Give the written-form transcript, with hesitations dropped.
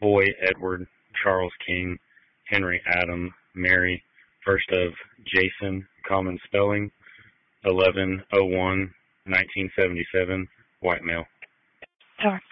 Boy Edward Charles King Henry Adam Mary, first of Jason, common spelling, 11/01/1977, white male. Sure.